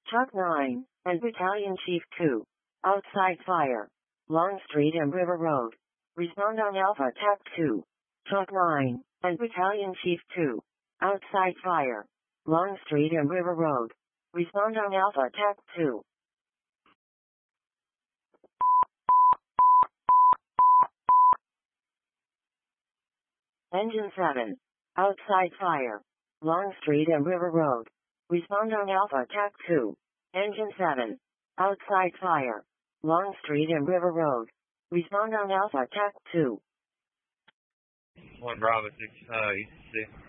Truck 9, and Battalion Chief 2. Outside fire. Long Street and River Road. Respond on Alpha TAC 2. Truck 9, and Battalion Chief 2. Outside fire. Long Street and River Road. Respond on Alpha TAC 2. Engine 7. Outside fire. Long Street and River Road. Respond on Alpha TAC 2. Engine 7. Outside fire. Long Street and River Road. Respond on Alpha TAC 2. 1 Bravo 6, East 6.